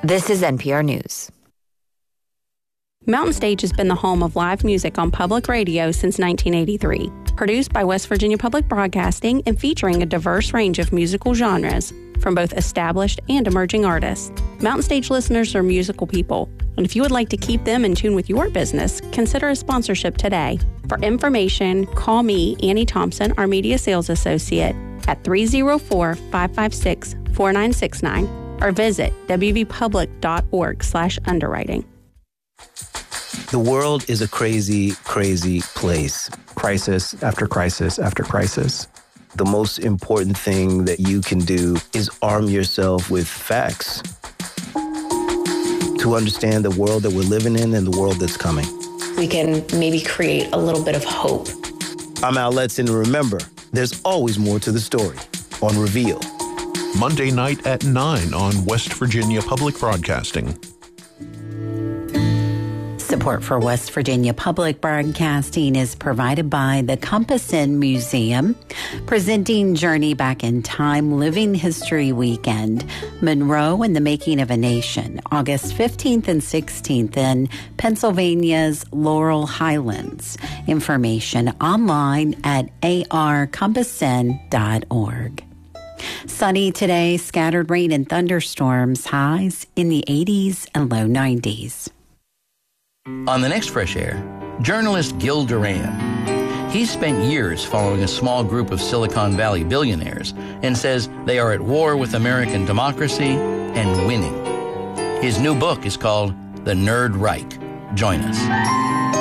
This is NPR News. Mountain Stage has been the home of live music on public radio since 1983. Produced by West Virginia Public Broadcasting and featuring a diverse range of musical genres from both established and emerging artists. Mountain Stage listeners are musical people, and if you would like to keep them in tune with your business, consider a sponsorship today. For information, call me, Annie Thompson, our media sales associate, at 304-556-4969 or visit wvpublic.org/underwriting. The world is a crazy, crazy place. Crisis after crisis after crisis. The most important thing that you can do is arm yourself with facts to understand the world that we're living in and the world that's coming. We can maybe create a little bit of hope. I'm Al Letson, and remember, there's always more to the story on Reveal. Monday night at 9 on West Virginia Public Broadcasting. Support for West Virginia Public Broadcasting is provided by the Compass Inn Museum, presenting Journey Back in Time Living History Weekend, Monroe and the Making of a Nation, August 15th and 16th in Pennsylvania's Laurel Highlands. Information online at arcompassinn.org. Sunny today, scattered rain and thunderstorms, highs in the 80s and low 90s. On the next Fresh Air, journalist Gil Duran. He's spent years following a small group of Silicon Valley billionaires and says they are at war with American democracy and winning. His new book is called The Nerd Reich. Join us.